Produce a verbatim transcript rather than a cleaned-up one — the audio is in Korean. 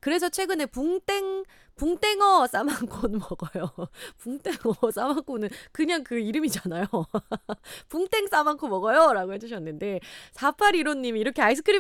그래서 최근에 붕땡 붕땡어 싸만코 먹어요. 붕땡어 싸만코는 그냥 그 이름이잖아요. "붕땡 싸만코 먹어요."라고 해 주셨는데 사팔일오 님이 이렇게 아이스크림